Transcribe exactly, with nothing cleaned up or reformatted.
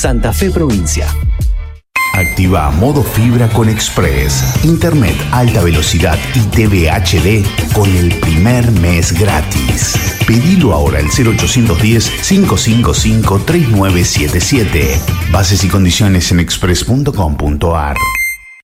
Santa Fe Provincia. Activa modo fibra con Express, internet alta velocidad y T V H D con el primer mes gratis. Pedilo ahora al cero ochocientos diez, cinco cinco cinco, tres nueve siete siete. Bases y condiciones en express punto com punto ar.